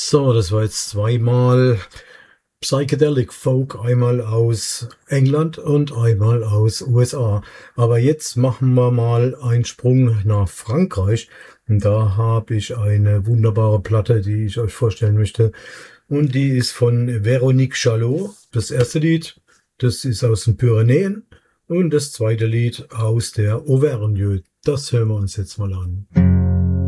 So, das war jetzt zweimal Psychedelic Folk, einmal aus England und einmal aus USA. Aber jetzt machen wir mal einen Sprung nach Frankreich. Und da habe ich eine wunderbare Platte, die ich euch vorstellen möchte. Und die ist von Véronique Chalot. Das erste Lied, das ist aus den Pyrenäen. Und das zweite Lied aus der Auvergne. Das hören wir uns jetzt mal an.